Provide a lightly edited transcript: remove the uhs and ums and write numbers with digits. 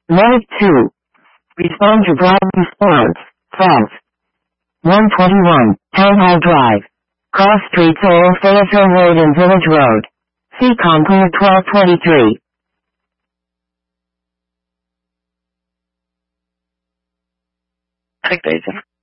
Note 2. Respond to problem sports. False. 121. Town Hall Drive. Cross streets Old Fayetteville Road and Village Road. See Concord 1223. Click Daisy.